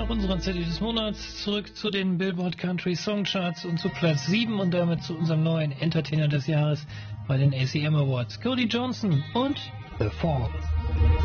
nach unserer CD des Monats zurück zu den Billboard Country Song Charts und zu Platz 7 und damit zu unserem neuen Entertainer des Jahres bei den ACM Awards. Cody Johnson und The Fall.